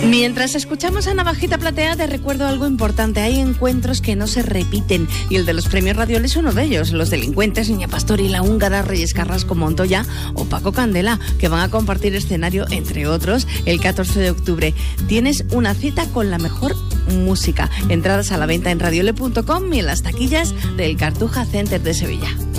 Mientras escuchamos a Navajita Platea, te recuerdo algo importante. Hay encuentros que no se repiten y el de los premios Radiol es uno de ellos. Los Delincuentes, Niña Pastor y La Húngara, Reyes Carrasco, Montoya o Paco Candela, que van a compartir escenario, entre otros, el 14 de octubre. Tienes una cita con la mejor música. Entradas a la venta en radiole.com y en las taquillas del Cartuja Center de Sevilla.